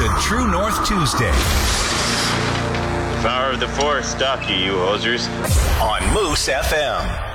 to True North Tuesday. Power of the Force, stop you hosers. On Moose FM.